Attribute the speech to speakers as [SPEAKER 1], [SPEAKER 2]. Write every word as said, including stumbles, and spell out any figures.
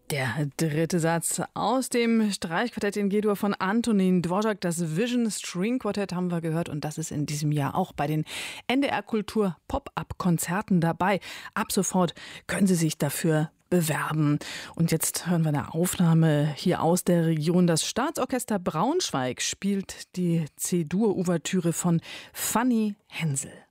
[SPEAKER 1] Der dritte Satz aus dem Streichquartett in G-Dur von Antonin Dvorak, das Vision String Quartett haben wir gehört, und das ist in diesem Jahr auch bei den N D R Kultur Pop-up-Konzerten dabei. Ab sofort können Sie sich dafür bewerben. Und jetzt hören wir eine Aufnahme hier aus der Region. Das Staatsorchester Braunschweig spielt die C-Dur-Ouvertüre von Fanny Hensel.